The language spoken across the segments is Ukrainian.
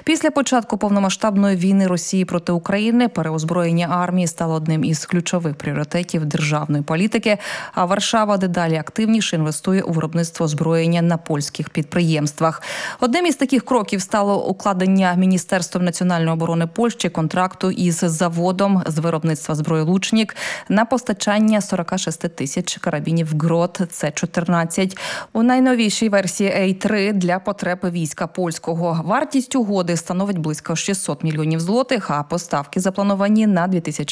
Після початку повномасштабної війни Росії проти України переозброєння армії стало одним із ключових пріоритетів державної політики, а Варшава дедалі активніше інвестує у виробництво озброєння на польських підприємствах. Одним із таких кроків стало укладення Міністерством національної оборони Польщі контракту із заводом з виробництва зброї «Лучнік» на постачання 46 тисяч карабінів ГРОТ С-14 у найновішій версії А3 для потреб війська польського. Вартість угоди становить близько 600 мільйонів злотих, а поставки заплановані на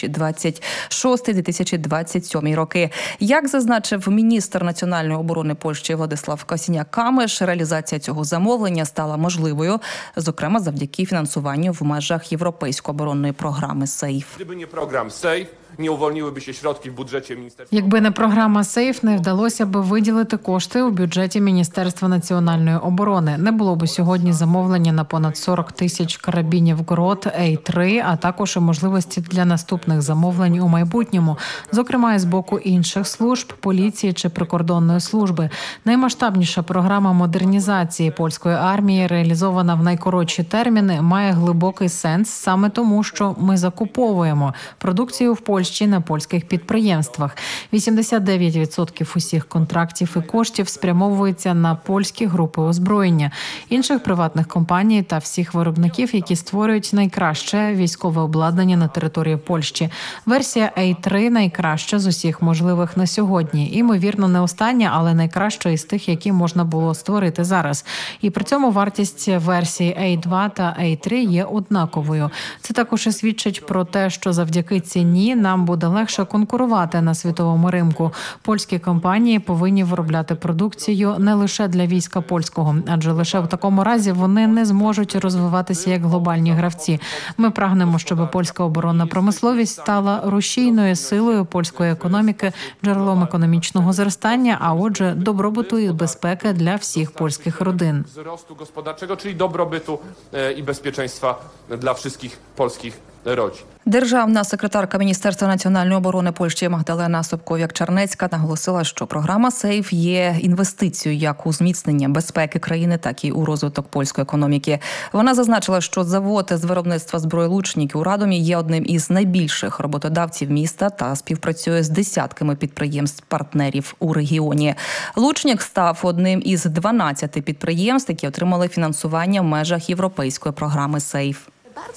2026-2027 роки. Як зазначив міністр національної оборони Польщі Владислав Косіняк-Камиш, реалізація цього замовлення стала можливою, зокрема завдяки фінансуванню в межах європейської оборонної програми «Сейф». Якби не програма «Сейф», не вдалося б виділити кошти у бюджеті Міністерства національної оборони. Не було б сьогодні замовлення на понад 40 тисяч карабінів ГРОТ А3, а також і можливості для наступних замовлень у майбутньому, зокрема і з боку інших служб, поліції чи прикордонної служби. Наймасштабніша програма модернізації польської армії, реалізована в найкоротші терміни, має глибокий сенс саме тому, що ми закуповуємо продукцію в Польщі на польських підприємствах. 89% усіх контрактів і коштів спрямовуються на польські групи озброєння, інших приватних компаній та всіх виробників, які створюють найкраще військове обладнання на території Польщі. Версія А3 найкраща з усіх можливих на сьогодні. Імовірно, не остання, але найкраща із тих, які можна було створити зараз. І при цьому вартість версії А2 та А3 є однаковою. Це також і свідчить про те, що завдяки ціні нам буде легше конкурувати на світовому ринку. Польські компанії повинні виробляти продукцію не лише для війська польського, адже лише в такому разі вони не зможуть розвиватися як глобальні гравці. Ми прагнемо, щоб польська оборонна промисловість стала рушійною силою польської економіки, джерелом економічного зростання, а отже, добробуту і безпеки для всіх польських родин. Wzrostu gospodarczego, czyli dobrobytu i bezpieczeństwa dla wszystkich polskich rodzin. Державна секретарка Міністерства національної оборони Польщі Магдалена Собков'як-Чернецька наголосила, що програма «Сейф» є інвестицією як у зміцнення безпеки країни, так і у розвиток польської економіки. Вона зазначила, що завод з виробництва зброї «Лучнік» у Радомі є одним із найбільших роботодавців міста та співпрацює з десятками підприємств-партнерів у регіоні. «Лучнік» став одним із 12 підприємств, які отримали фінансування в межах європейської програми «Сейф».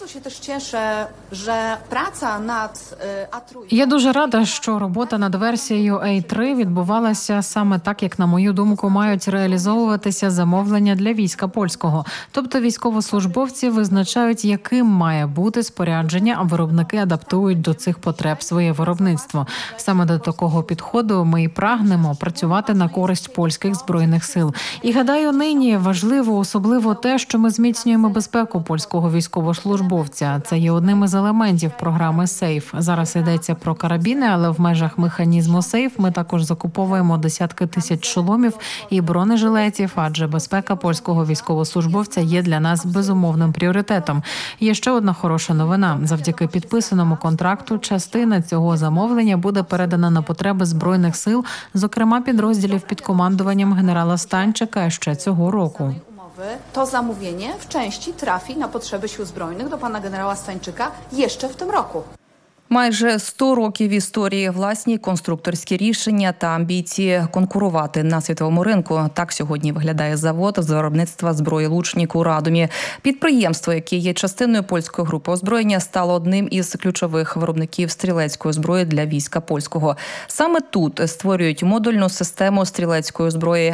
Я дуже рада, що робота над версією А3 відбувалася саме так, як, на мою думку, мають реалізовуватися замовлення для війська польського. Тобто військовослужбовці визначають, яким має бути спорядження, а виробники адаптують до цих потреб своє виробництво. Саме до такого підходу ми і прагнемо працювати на користь польських збройних сил. І гадаю, нині важливо особливо те, що ми зміцнюємо безпеку польського військовослужбовця. Це є одним із елементів програми «Сейф». Зараз йдеться про карабіни, але в межах механізму «Сейф» ми також закуповуємо десятки тисяч шоломів і бронежилетів, адже безпека польського військовослужбовця є для нас безумовним пріоритетом. Є ще одна хороша новина. Завдяки підписаному контракту частина цього замовлення буде передана на потреби Збройних сил, зокрема підрозділів під командуванням генерала Станчика ще цього року. To zamówienie w części trafi na potrzeby sił zbrojnych do pana generała Stańczyka jeszcze w tym roku. Майже 100 років історії, власні конструкторські рішення та амбіції конкурувати на світовому ринку. Так сьогодні виглядає завод з виробництва зброї «Лучнік» у Радомі. Підприємство, яке є частиною польської групи озброєння, стало одним із ключових виробників стрілецької зброї для війська польського. Саме тут створюють модульну систему стрілецької зброї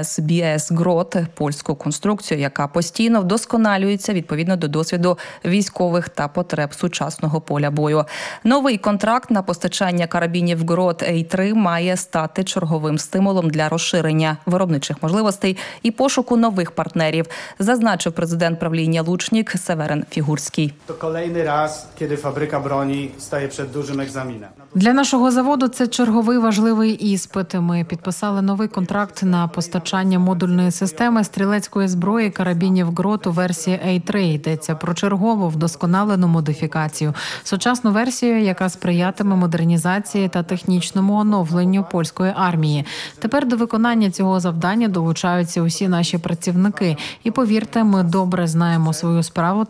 МСБС ГРОТ, польську конструкцію, яка постійно вдосконалюється відповідно до досвіду військових та потреб сучасного поля бою. Новий контракт на постачання карабінів ГРОТ А3 має стати черговим стимулом для розширення виробничих можливостей і пошуку нових партнерів, зазначив президент правління «Лучнік» Северен Фігурський. To kolejny raz, kiedy fabryka broni staje przed dużym egzaminem. Для нашого заводу це черговий важливий іспит. Ми підписали новий контракт на постачання модульної системи стрілецької зброї карабінів ГРОТ у версії А3. Йдеться про чергову вдосконалену модифікацію. Сучасну версію, яка сприятиме модернізації та технічному оновленню польської армії. Тепер до виконання цього завдання долучаються усі наші працівники. І повірте, ми добре знаємо свою справу